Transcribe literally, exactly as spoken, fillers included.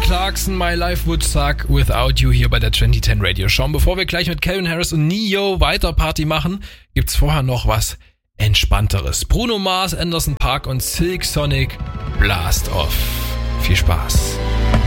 Clarkson, My Life Would Suck Without You hier bei der zwanzig zehn Radio Show. Und bevor wir gleich mit Calvin Harris und Neo weiter Party machen, gibt's vorher noch was Entspannteres. Bruno Mars, Anderson .Paak und Silk Sonic, Blast Off. Viel Spaß.